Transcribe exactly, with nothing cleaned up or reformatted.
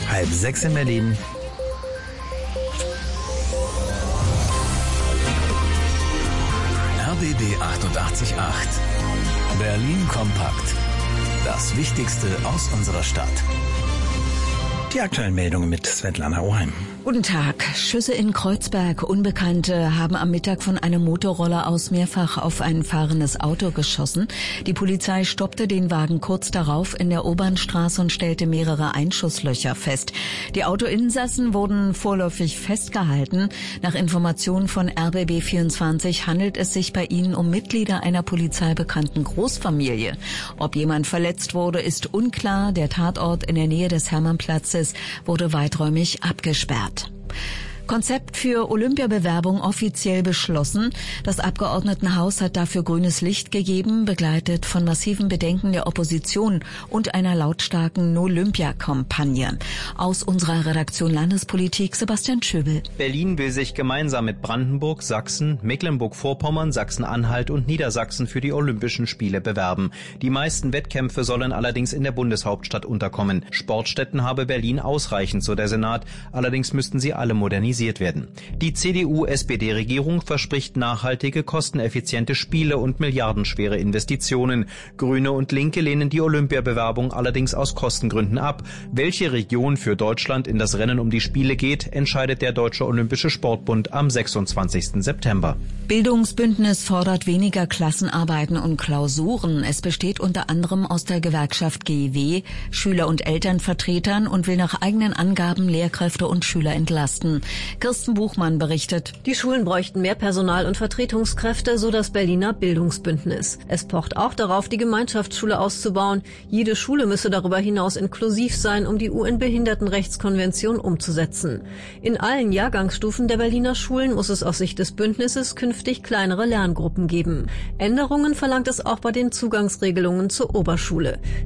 Halb sechs in Berlin. R B B achtundachtzig Komma acht. Berlin kompakt. Das Wichtigste aus unserer Stadt. Die aktuellen Meldungen mit Svetlana Oheim. Guten Tag. Schüsse in Kreuzberg. Unbekannte haben am Mittag von einem Motorroller aus mehrfach auf ein fahrendes Auto geschossen. Die Polizei stoppte den Wagen kurz darauf in der Obernstraße und stellte mehrere Einschusslöcher fest. Die Autoinsassen wurden vorläufig festgehalten. Nach Informationen von R B B vierundzwanzig handelt es sich bei ihnen um Mitglieder einer polizeibekannten Großfamilie. Ob jemand verletzt wurde, ist unklar. Der Tatort in der Nähe des Hermannplatzes wurde weiträumig abgesperrt. Konzept für Olympiabewerbung offiziell beschlossen. Das Abgeordnetenhaus hat dafür grünes Licht gegeben, begleitet von massiven Bedenken der Opposition und einer lautstarken No-Olympia-Kampagne. Aus unserer Redaktion Landespolitik Sebastian Schöbel. Berlin will sich gemeinsam mit Brandenburg, Sachsen, Mecklenburg-Vorpommern, Sachsen-Anhalt und Niedersachsen für die Olympischen Spiele bewerben. Die meisten Wettkämpfe sollen allerdings in der Bundeshauptstadt unterkommen. Sportstätten habe Berlin ausreichend, so der Senat. Allerdings müssten sie alle modernisieren werden. Die C D U-S P D-Regierung verspricht nachhaltige, kosteneffiziente Spiele und milliardenschwere Investitionen. Grüne und Linke lehnen die Olympiabewerbung allerdings aus Kostengründen ab. Welche Region für Deutschland in das Rennen um die Spiele geht, entscheidet der Deutsche Olympische Sportbund am sechsundzwanzigsten September. Bildungsbündnis fordert weniger Klassenarbeiten und Klausuren. Es besteht unter anderem aus der Gewerkschaft G E W, Schüler- und Elternvertretern und will nach eigenen Angaben Lehrkräfte und Schüler entlasten. Kirsten Buchmann berichtet. Die Schulen bräuchten mehr Personal und Vertretungskräfte, so das Berliner Bildungsbündnis. Es pocht auch darauf, die Gemeinschaftsschule auszubauen. Jede Schule müsse darüber hinaus inklusiv sein, um die U N-Behindertenrechtskonvention umzusetzen. In allen Jahrgangsstufen der Berliner Schulen muss es aus Sicht des Bündnisses künftig kleinere Lerngruppen geben. Änderungen verlangt es auch bei den Zugangsregelungen zur Oberschule.